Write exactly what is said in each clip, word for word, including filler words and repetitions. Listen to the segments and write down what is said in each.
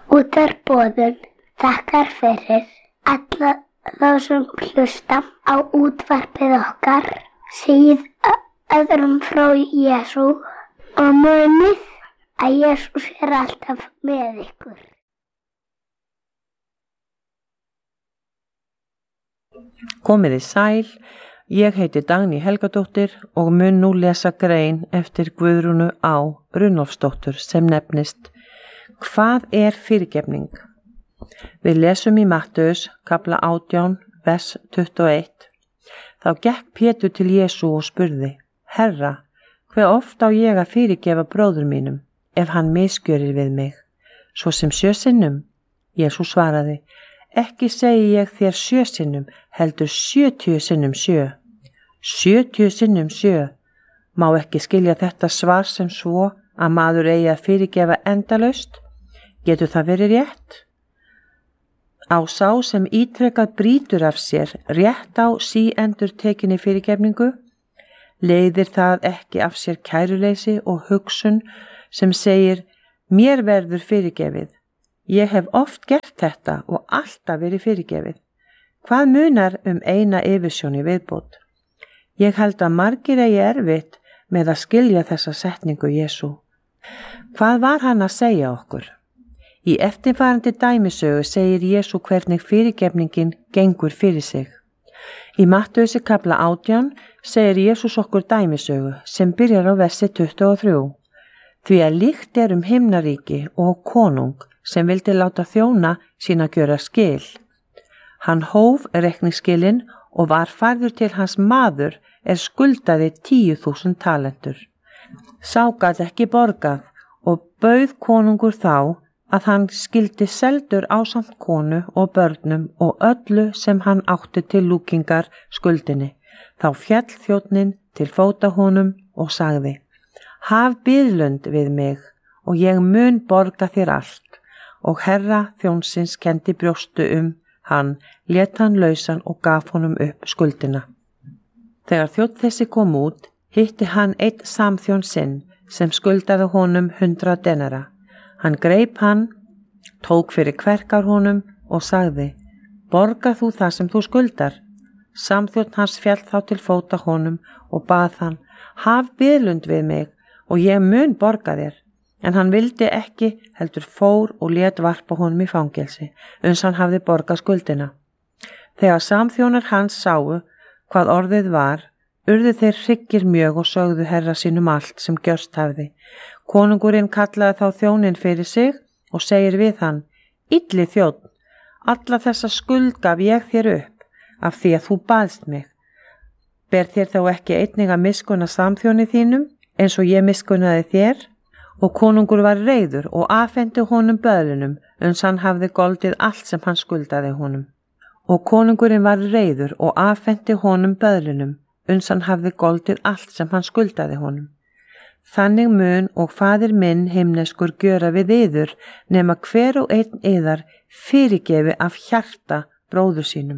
Útvarpsboðun þakkar fyrir alla þá sem hlusta á útvarpið okkar, segið öðrum frá Jesú og munið að Jesús er alltaf með ykkur. Komiði sæl, ég heiti Dagný Helgadóttir og mun nú lesa grein eftir Guðrúnu Á. Runólfsdóttur sem nefnist Hvað er fyrirgefning? Við lesum í Mattheus, kapla átján, vers tuttugu og eitt. Þá gekk Pétur til Jesú og spurði, Herra, hve oft á ég að fyrirgefa bróður mínum, ef hann misgjörir við mig? Svo sem sjö sinnum? Jesú svaraði, ekki segi ég þér sjö sinnum, heldur sjötíu sinnum sjö. Sjötíu sinnum sjö. Má ekki skilja þetta svar sem svo að maður eigi að fyrirgefa endalaust? Getur það verið rétt? Á sá sem ítrekað brýtur af sér rétt á síendurtekinni fyrirgefningu? Leiðir það ekki af sér kæruleysi og hugsun sem segir, mér verður fyrirgefið. Ég hef oft gert þetta og alltaf verið fyrirgefið. Hvað munar um eina yfirsjón í viðbót? Ég held að margir eigi erfitt með að skilja þessa setningu Jesú. Hvað var hann að segja okkur? Í eftirfarandi dæmisögu segir Jesú hvernig fyrirgefningin gengur fyrir sig. Í Mattheusi kapla átján segir Jesús okkur dæmisögu sem byrjar á versi tuttugu og þrjú. Því að líkt er um himnaríki og konung sem vildi láta þjóna sína gjöra skil. Hann hóf reikningsskilin og var færður til hans maður er skuldaði tíu þúsund talentur. Sá gat ekki borgað og bauð konungur þá að hann skildi seldur ásamt konu og börnum og öllu sem hann átti til lúkingar skuldinni. Þá féll þjónninn til fóta honum og sagði, haf biðlund við mig og ég mun borga þér allt. Og herra þjónsins kendi brjóstu um hann, lét hann lausan og gaf honum upp skuldina. Þegar þjónn þessi kom út, hitti hann einn samþjón sinn sem skuldaði honum hundra denara. Hann greip hann, tók fyrir kverkar honum og sagði, borga þú það sem þú skuldar? Samþjón hans féll þá til fóta honum og bað hann, haf biðlund við mig og ég mun borga þér. En hann vildi ekki, heldur fór og lét varpa honum í fangelsi, uns hann hafði borgað skuldina. Þegar samþjónar hans sáu hvað orðið var, urðu þeir hryggir mjög og sögðu herra sínum allt sem gjörst hafði. Konungurinn kallaði þá þjóninn fyrir sig og segir við hann, illi þjónn, alla þessa skuld gaf ég þér upp af því að þú baðst mig. Ber þér þá ekki einnig að miskunna samþjóni þínum eins og ég miskunnaði þér? Og konungur var reiður og afhendi honum böðlunum, uns hann hafði goldið allt sem hann skuldaði honum. Og konungurinn var reiður og afhendi honum böðlunum, uns hann hafði goldið allt sem hann skuldaði honum. Þannig mun og faðir minn himneskur gjöra við yður, nema hver og einn yðar fyrirgefi af hjarta bróður sínum.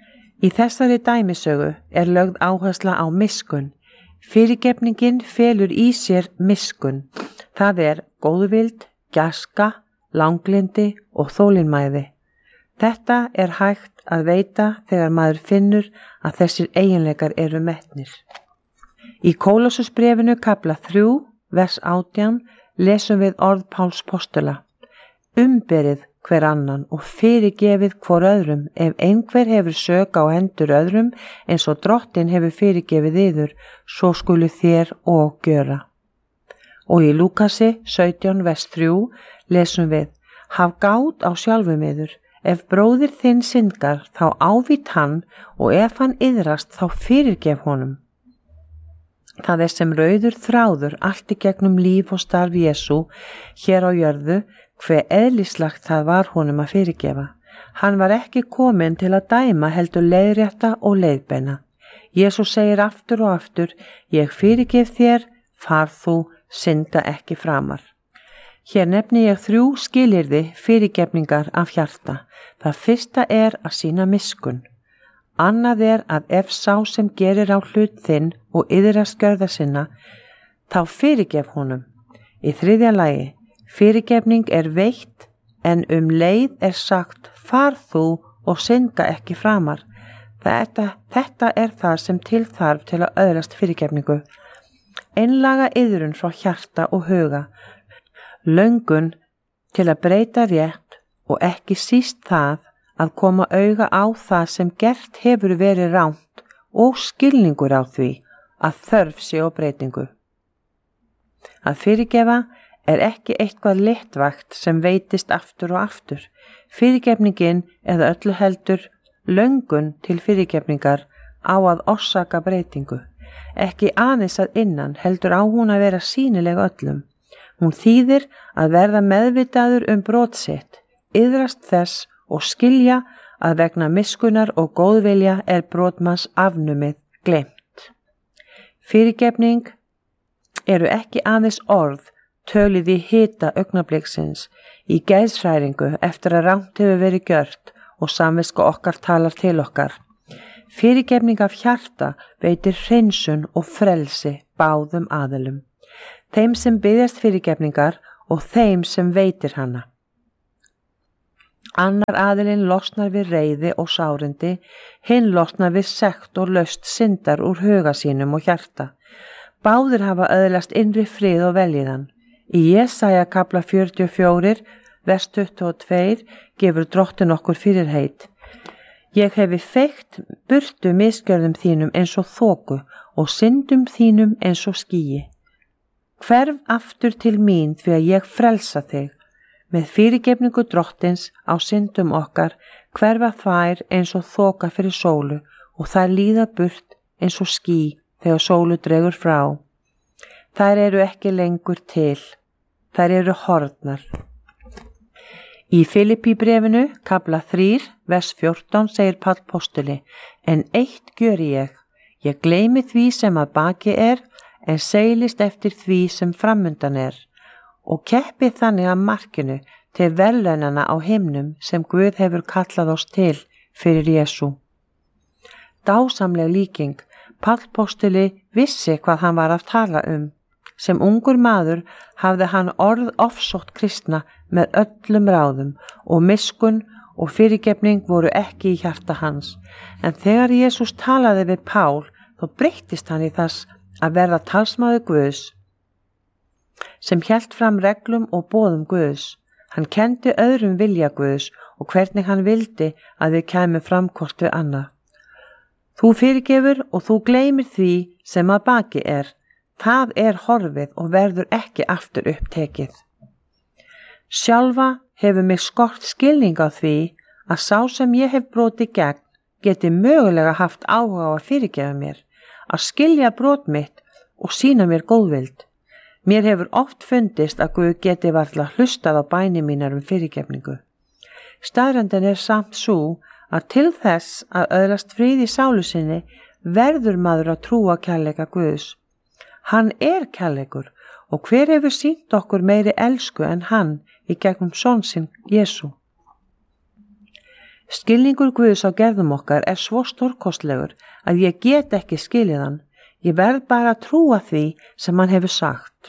Í þessari dæmisögu er lögð áhersla á miskun. Fyrirgefningin felur í sér miskun. Það er góðvild, gæska, langlindi og þolinmæði. Þetta er hægt að veita þegar maður finnur að þessir eiginleikar eru metnir. Í Kólossusbréfinu kapla þrjú, vers átján, lesum við orð Páls postula. Umberið hver annan og fyrirgefið hvor öðrum ef einhver hefur sök á hendur öðrum eins og Drottinn hefur fyrirgefið yður, svo skulu þér og gjöra. Og í Lúkasi sautján, vers þrjú, lesum við, haf gát á sjálfum yður, ef bróðir þinn syndgar þá ávít hann og ef hann iðrast þá fyrirgef honum. Það er sem rauður þráður allt í gegnum líf og starf Jesú hér á jörðu hve eðlislagt það var honum að fyrirgefa. Hann var ekki kominn til að dæma heldur leiðrétta og leiðbeina. Jesú segir aftur og aftur, ég fyrirgef þér, far þú, synda ekki framar. Hér nefni ég þrjú skilyrði fyrirgefningar af hjarta. Það fyrsta er að sýna miskun. Annað er að ef sá sem gerir á hlut þinn og iðrast gjörða sinna, þá fyrirgef honum. Í þriðja lagi, fyrirgefning er veitt en um leið er sagt far þú og synga ekki framar. Þetta, þetta er það sem til þarf til að öðlast fyrirgefningu. Einlaga iðrun frá hjarta og huga, löngun til að breyta rétt og ekki síst það að koma auga á það sem gert hefur verið rangt og skilningur á því að þörf sé á breytingu. Að fyrirgefa er ekki eitthvað léttvægt sem veitist aftur og aftur. Fyrirgefningin eða öllu heldur löngun til fyrirgefningar á að orsaka breytingu. Ekki aðeins að innan heldur á hún að vera sýnileg öllum. Hún þýðir að verða meðvitaður um brot sitt, iðrast þess og skilja að vegna miskunnar og góðvilja er brotmanns afnumið gleymt. Fyrirgefning eru ekki aðeins orð töluð í hita augnabliksins, í geðshræringu eftir að rangt hefur verið gjört og samviska okkar talar til okkar. Fyrirgefning af hjarta veitir hreinsun og frelsi báðum aðilum, þeim sem biðjast fyrirgefningar og þeim sem veitir hana. Annar aðilinn losnar við reiði og sárindi, hinn losnar við sekt og laust syndar úr huga sínum og hjarta. Báðir hafa öðlast innri frið og veljiðan. Í Jesaja kapla fjörutíu og fjögur, vers tuttugu og tvö, gefur Drottinn okkur fyrirheit. Ég hefi feykt burtu misgjörðum þínum eins og þoku og syndum þínum eins og skýi. Hverf aftur til mín því að ég frelsa þig. Með fyrirgefningu Drottins á syndum okkar hverfa þær eins og þoka fyrir sólu og þær líða burt eins og ský þegar sólu dregur frá. Þær eru ekki lengur til, þær eru horfnar. Í Filippíbrefinu, kapla þrjú, vers fjórtán, segir Páll postuli, en eitt gjöri ég, ég gleymi því sem að baki er, en seilist eftir því sem framundan er, og keppi þannig að markinu til verðlaunana á himnum sem Guð hefur kallað oss til fyrir Jesú. Dásamleg líking, Páll postuli vissi hvað hann var að tala um. Sem ungur maður hafði hann orð ofsótt kristna með öllum ráðum og miskunn og fyrirgefning voru ekki í hjarta hans. En þegar Jesús talaði við Pál, þá breyttist hann í þess að verða talsmaður Guðs, sem hélt fram reglum og boðum Guðs. Hann kendi öðrum vilja Guðs og hvernig hann vildi að þau kæmu fram hvort við annað. Þú fyrirgefur og þú gleymir því sem að baki er. Það er horfið og verður ekki aftur upptekið. Sjálfa hefur mig skort skilning á því að sá sem ég hef brotið gegn geti mögulega haft áhuga á að fyrirgefa mér, að skilja brot mitt og sýna mér góðvild. Mér hefur oft fundist að Guð geti varla hlustað á bæni mínar um fyrirgefningu. Staðreyndin er samt sú að til þess að öðlast frið í sálu sinni verður maður að trúa kærleika Guðs. Hann er kærleikur og hver hefur sýnt okkur meiri elsku en hann í gegnum son sinn Jesú. Skilningur Guðs á gerðum okkar er svo stórkostlegur að ég get ekki skilið hann. Ég verð bara að trúa því sem hann hefur sagt.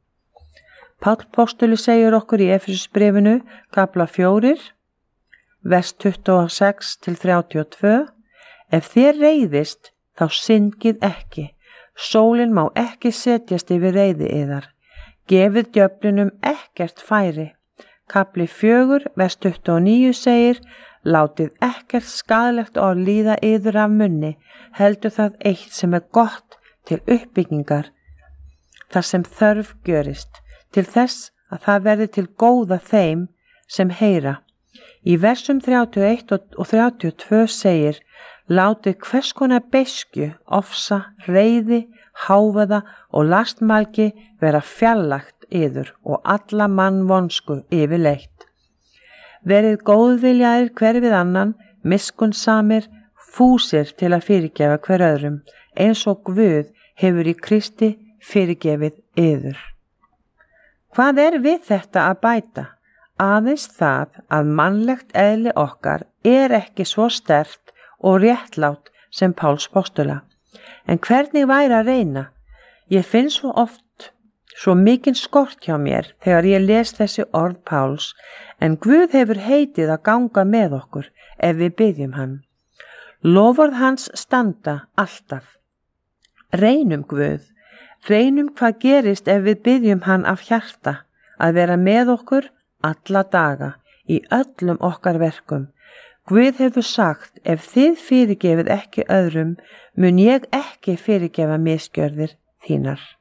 Páll postuli segir okkur í Efesusbréfinu, kapla fjórir, vers tuttugu og sex til þrjátíu og tvö, ef þér reiðist þá syndið ekki. Sólin má ekki setjast yfir reiði yðar. Gefið djöflinum ekkert færi. Kapli fjögur, vers tuttugu og níu segir, látið ekkert skaðlegt orð líða yður af munni, heldur það eitt sem er gott til uppbyggingar, þar sem þörf gjörist, til þess að það verði til góða þeim sem heyra. Í versum þrjátíu og eitt og þrjátíu og tvö segir, látið hvers konar beiskju, ofsa, reiði, hávaða og lastmælgi vera fjarlægt yður og alla mannvonsku yfirleitt. Verið góðviljaðir hver við annan, miskunnsamir, fúsir til að fyrirgefa hver öðrum, eins og Guð hefur í Kristi fyrirgefið yður. Hvað er við þetta að bæta? Aðeins það að mannlegt eðli okkar er ekki svo sterkt og réttlátt sem Páls postula. En hvernig væri að reyna? Ég finn svo oft svo mikinn skort hjá mér þegar ég les þessi orð Páls, en Guð hefur heitið að ganga með okkur ef við biðjum hann. Loforð hans standa alltaf. Reynum Guð, reynum hvað gerist ef við biðjum hann af hjarta, að vera með okkur alla daga í öllum okkar verkum. Guð hefur sagt, ef þið fyrirgefið ekki öðrum, mun ég ekki fyrirgefa misgjörðir þínar.